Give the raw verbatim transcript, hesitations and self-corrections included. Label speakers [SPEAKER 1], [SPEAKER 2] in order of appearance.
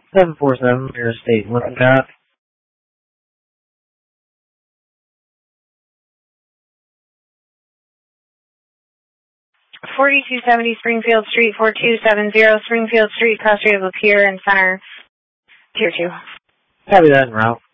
[SPEAKER 1] seven four seven, Mirror State, Lippincott.
[SPEAKER 2] forty-two seventy Springfield Street, four two seven zero Springfield Street, cross rate of Lapeer and center, tier two.
[SPEAKER 1] Copy that en route.